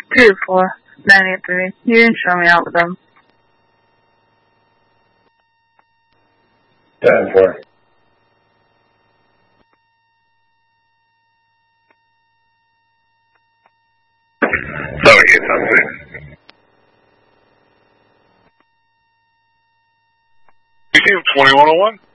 24983. You can show me out with them. 10-4. Team 2101.